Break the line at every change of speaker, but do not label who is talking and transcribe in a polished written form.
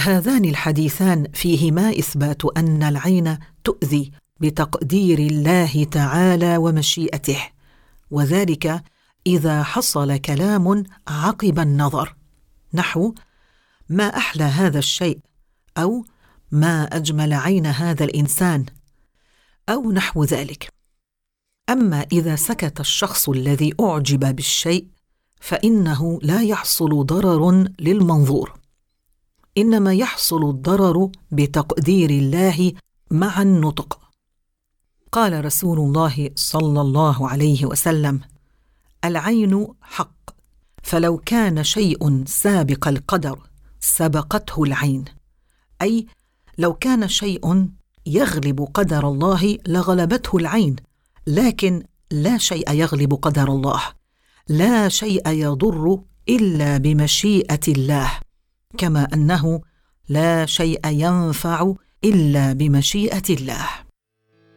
هذان الحديثان فيهما إثبات أن العين تؤذي بتقدير الله تعالى ومشيئته، وذلك إذا حصل كلام عقب النظر، نحو ما أحلى هذا الشيء، أو ما أجمل عين هذا الإنسان، أو نحو ذلك. أما إذا سكت الشخص الذي أعجب بالشيء فإنه لا يحصل ضرر للمنظور، إنما يحصل الضرر بتقدير الله مع النطق. قال رسول الله صلى الله عليه وسلم: العين حق، فلو كان شيء سابق القدر سبقته العين، أي لو كان شيء يغلب قدر الله لغلبته العين، لكن لا شيء يغلب قدر الله، لا شيء يضر إلا بمشيئة الله، كما أنه لا شيء ينفع إلا بمشيئة الله.